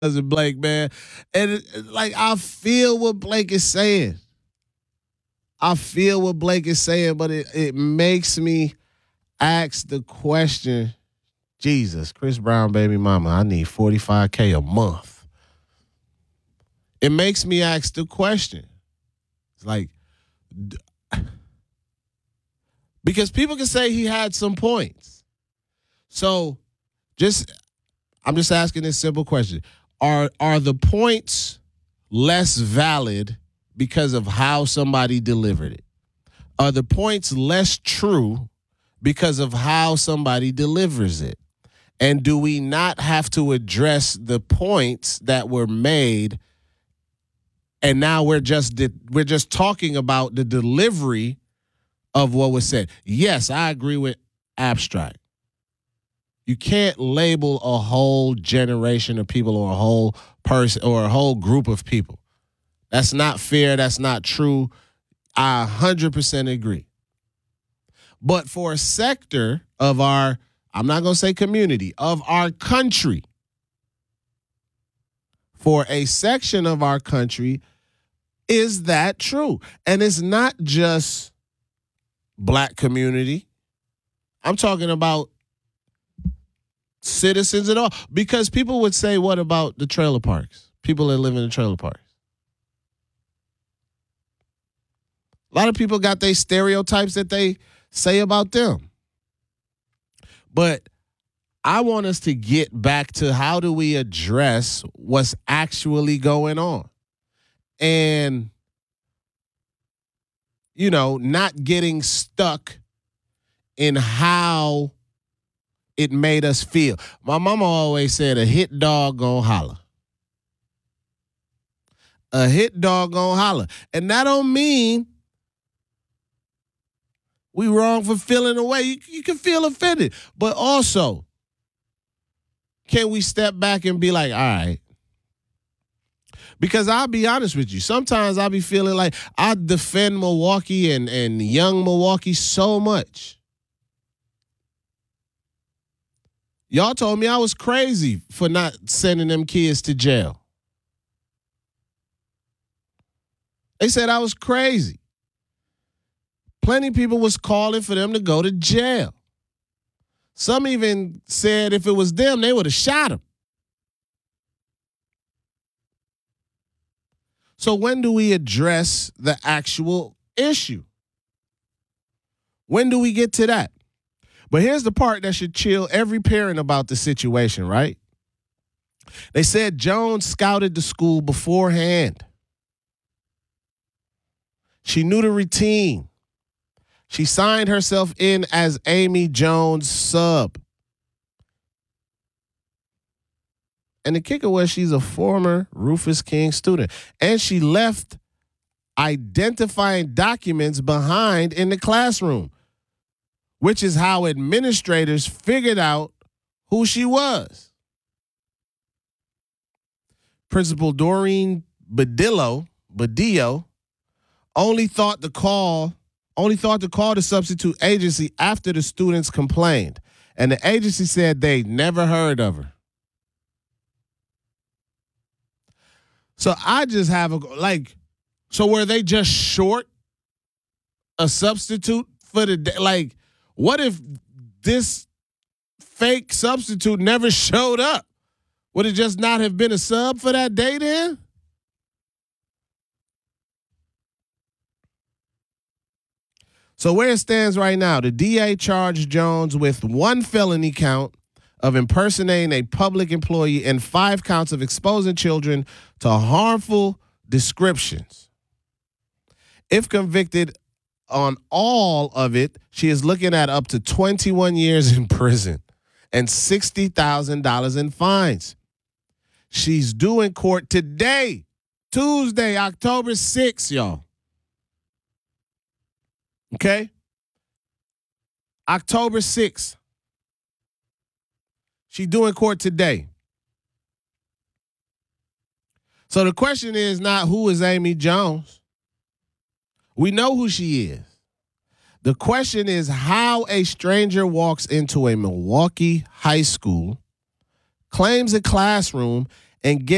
cousin Blake, man. And like, I feel what Blake is saying. But it makes me ask the question, Jesus, Chris Brown, baby mama, I need $45K a month. It makes me ask the question. It's like, because people can say he had some points. So I'm just asking this simple question. Are the points less valid because of how somebody delivered it? Are the points less true because of how somebody delivers it? And do we not have to address the points that were made? And now we're just talking about the delivery of what was said. Yes, I agree with abstract. You can't label a whole generation of people or a whole person or a whole group of people. That's not fair. That's not true. I 100% agree. But for a sector of our, I'm not going to say community, of our country, for a section of our country, is that true? And it's not just black community. I'm talking about citizens and all. Because people would say, what about the trailer parks? People that live in the trailer parks. A lot of people got their stereotypes that they say about them. But I want us to get back to how do we address what's actually going on. And, not getting stuck in how it made us feel. My mama always said a hit dog gonna holler. A hit dog gonna holler. And that don't mean we wrong for feeling away. You can feel offended. But also, can we step back and be like, all right. Because I'll be honest with you. Sometimes I'll be feeling like I defend Milwaukee and young Milwaukee so much. Y'all told me I was crazy for not sending them kids to jail. They said I was crazy. Plenty of people was calling for them to go to jail. Some even said if it was them, they would have shot them. So when do we address the actual issue? When do we get to that? But here's the part that should chill every parent about the situation, right? They said Jones scouted the school beforehand. She knew the routine. She signed herself in as Amy Jones' sub. And the kicker was she's a former Rufus King student. And she left identifying documents behind in the classroom, which is how administrators figured out who she was. Principal Doreen Badillo only thought to call the substitute agency after the students complained. And the agency said they never heard of her. So I just have so were they just short a substitute for the day? Like, what if this fake substitute never showed up? Would it just not have been a sub for that day then? So where it stands right now, the DA charged Jones with 1 felony count of impersonating a public employee and 5 counts of exposing children to harmful descriptions. If convicted on all of it, she is looking at up to 21 years in prison and $60,000 in fines. She's due in court today, Tuesday, October 6th, y'all. Okay? October 6th. She's due in court today. So the question is not who is Amy Jones. We know who she is. The question is how a stranger walks into a Milwaukee high school, claims a classroom, and gets